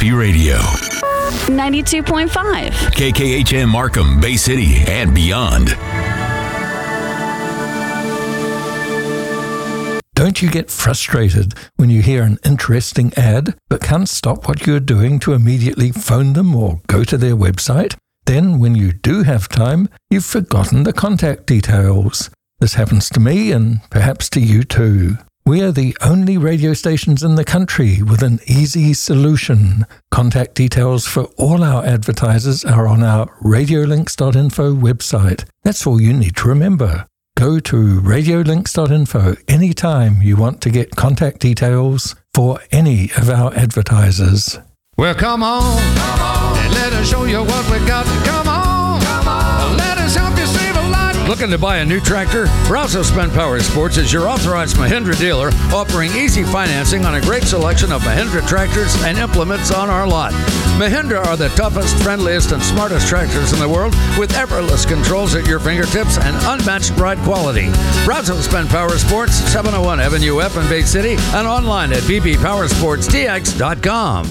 Happy Radio. 92.5. KKHM Markham, Bay City, and beyond. Don't you get frustrated when you hear an interesting ad but can't stop what you're doing to immediately phone them or go to their website? Then, when you do have time, you've forgotten the contact details. This happens to me and perhaps to you too. We are the only radio stations in the country with an easy solution. Contact details for all our advertisers are on our radiolinks.info website. That's all you need to remember. Go to radiolinks.info anytime you want to get contact details for any of our advertisers. Well, come on, and let us show you what we got. Come on, let us help you save a lot. Looking to buy a new tractor? Rouso Spend Power Sports is your authorized Mahindra dealer, offering easy financing on a great selection of Mahindra tractors and implements on our lot. Mahindra are the toughest, friendliest, and smartest tractors in the world, with effortless controls at your fingertips and unmatched ride quality. Rouso Spend Power Sports, 701 Avenue F in Bay City, and online at bbpowersportstx.com.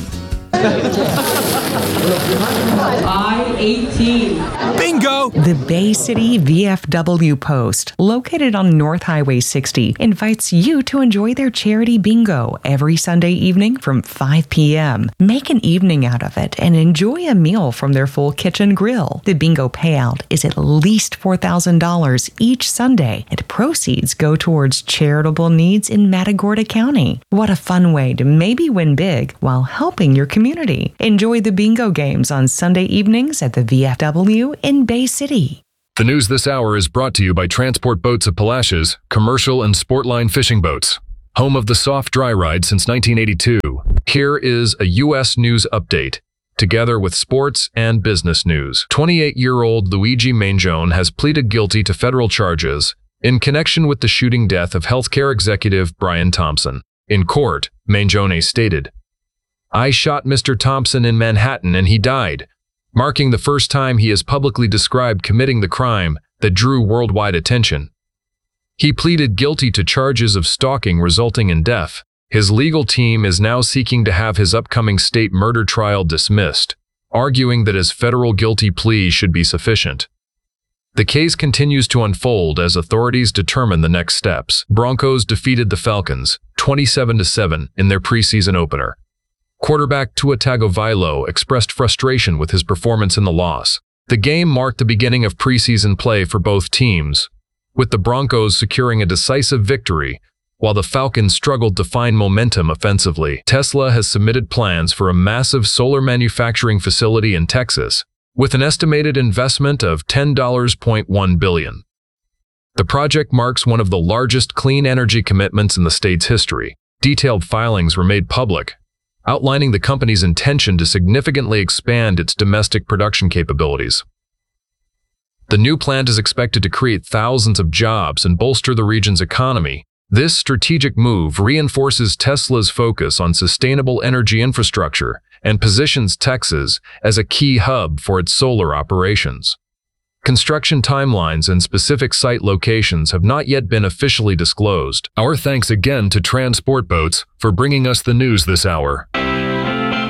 I-18. Bingo! The Bay City VFW Post, located on North Highway 60, invites you to enjoy their charity bingo every Sunday evening from 5 p.m. Make an evening out of it and enjoy a meal from their full kitchen grill. The bingo payout is at least $4,000 each Sunday, and proceeds go towards charitable needs in Matagorda County. What a fun way to maybe win big while helping your community. Enjoy the bingo games on Sunday evenings at the VFW in Bay City. The news this hour is brought to you by Transport Boats of Palacios, commercial and sportline fishing boats. Home of the soft dry ride since 1982. Here is a U.S. news update, together with sports and business news. 28-year-old Luigi Mangione has pleaded guilty to federal charges in connection with the shooting death of healthcare executive Brian Thompson. In court, Mangione stated, "I shot Mr. Thompson in Manhattan and he died," marking the first time he has publicly described committing the crime that drew worldwide attention. He pleaded guilty to charges of stalking resulting in death. His legal team is now seeking to have his upcoming state murder trial dismissed, arguing that his federal guilty plea should be sufficient. The case continues to unfold as authorities determine the next steps. Broncos defeated the Falcons 27-7 in their preseason opener. Quarterback Tua Tagovailoa expressed frustration with his performance in the loss. The game marked the beginning of preseason play for both teams, with the Broncos securing a decisive victory, while the Falcons struggled to find momentum offensively. Tesla has submitted plans for a massive solar manufacturing facility in Texas, with an estimated investment of $10.1 billion. The project marks one of the largest clean energy commitments in the state's history. Detailed filings were made public, outlining the company's intention to significantly expand its domestic production capabilities. The new plant is expected to create thousands of jobs and bolster the region's economy. This strategic move reinforces Tesla's focus on sustainable energy infrastructure and positions Texas as a key hub for its solar operations. Construction timelines and specific site locations have not yet been officially disclosed. Our thanks again to Transport Boats for bringing us the news this hour.